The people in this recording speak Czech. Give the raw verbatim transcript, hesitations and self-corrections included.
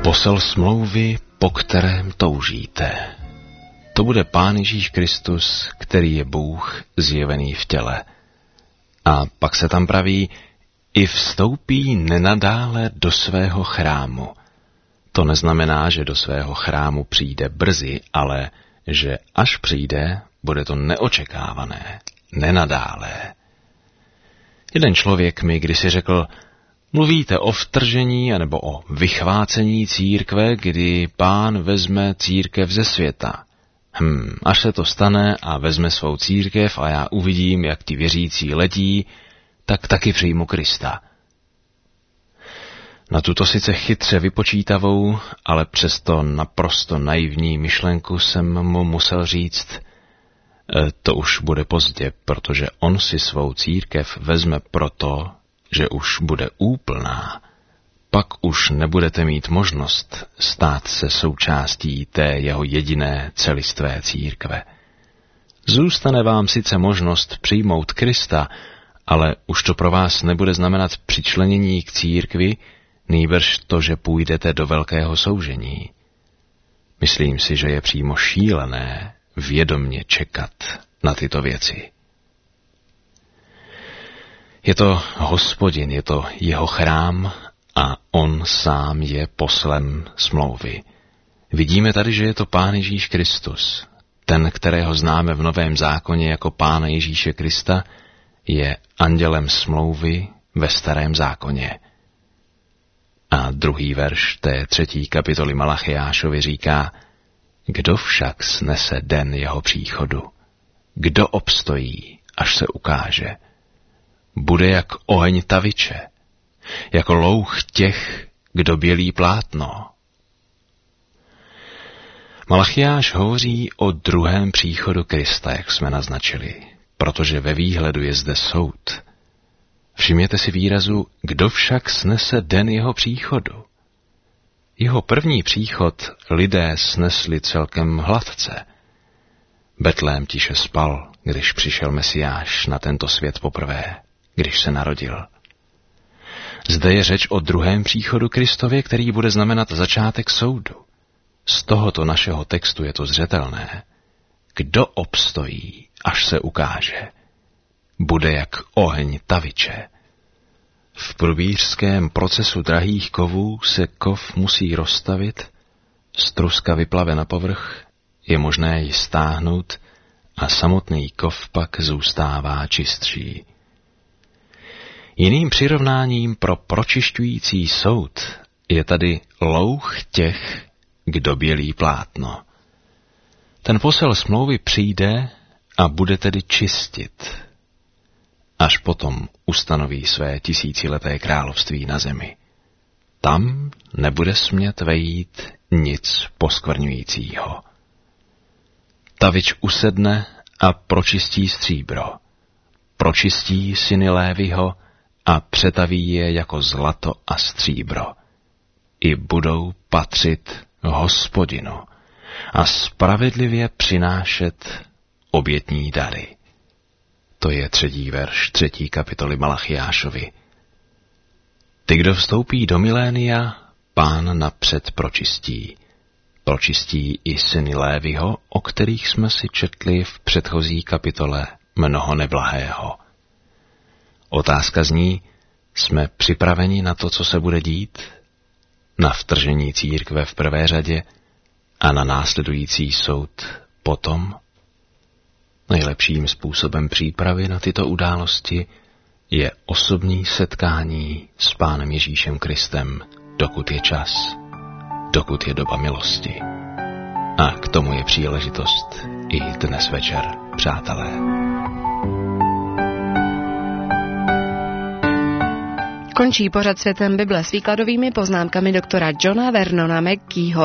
Posel smlouvy, po kterém toužíte. To bude Pán Ježíš Kristus, který je Bůh zjevený v těle. A pak se tam praví, i vstoupí nenadále do svého chrámu. To neznamená, že do svého chrámu přijde brzy, ale že až přijde, bude to neočekávané, nenadálé. Jeden člověk mi kdysi řekl, mluvíte o vtržení anebo o vychvácení církve, kdy Pán vezme církev ze světa. Hm, až se to stane a vezme svou církev a já uvidím, jak ti věřící letí, tak taky přijmu Krista. Na tuto sice chytře vypočítavou, ale přesto naprosto naivní myšlenku jsem mu musel říct, to už bude pozdě, protože on si svou církev vezme proto, že už bude úplná. Pak už nebudete mít možnost stát se součástí té jeho jediné celistvé církve. Zůstane vám sice možnost přijmout Krista, ale už to pro vás nebude znamenat přičlenění k církvi, nýbrž to, že půjdete do velkého soužení. Myslím si, že je přímo šílené vědomně čekat na tyto věci. Je to Hospodin, je to jeho chrám a on sám je poslem smlouvy. Vidíme tady, že je to Pán Ježíš Kristus. Ten, kterého známe v Novém zákoně jako Pána Ježíše Krista, je andělem smlouvy ve Starém zákoně. A druhý verš té třetí kapitoly Malachiášovi říká, kdo však snese den jeho příchodu? Kdo obstojí, až se ukáže? Bude jak oheň taviče, jako louch těch, kdo bělí plátno. Malachiáš hovoří o druhém příchodu Krista, jak jsme naznačili, protože ve výhledu je zde soud. Všimněte si výrazu, kdo však snese den jeho příchodu. Jeho první příchod lidé snesli celkem hladce. Betlém tiše spal, když přišel Mesiáš na tento svět poprvé, když se narodil. Zde je řeč o druhém příchodu Kristově, který bude znamenat začátek soudu. Z tohoto našeho textu je to zřetelné. Kdo obstojí, až se ukáže? Bude jak oheň taviče. V průbířském procesu drahých kovů se kov musí rozstavit, struska vyplave na povrch, je možné ji stáhnout a samotný kov pak zůstává čistší. Jiným přirovnáním pro pročišťující soud je tady louch těch, kdo bělí plátno. Ten posel smlouvy přijde a bude tedy čistit. Až potom ustanoví své tisícileté království na zemi. Tam nebude smět vejít nic poskvrňujícího. Tavič usedne a pročistí stříbro. Pročistí syny Léviho a přetaví je jako zlato a stříbro. I budou patřit Hospodinu a spravedlivě přinášet obětní dary. To je třetí verš třetí kapitoly Malachiášovi. Ty, kdo vstoupí do milénia, Pán napřed pročistí. Pročistí i syny Léviho, o kterých jsme si četli v předchozí kapitole mnoho neblahého. Otázka zní, jsme připraveni na to, co se bude dít? Na vtržení církve v prvé řadě a na následující soud potom? Nejlepším způsobem přípravy na tyto události je osobní setkání s Pánem Ježíšem Kristem, dokud je čas, dokud je doba milosti. A k tomu je příležitost i dnes večer, přátelé. Končí pořad Světem Bible s výkladovými poznámkami doktora Johna Vernona McGeeho.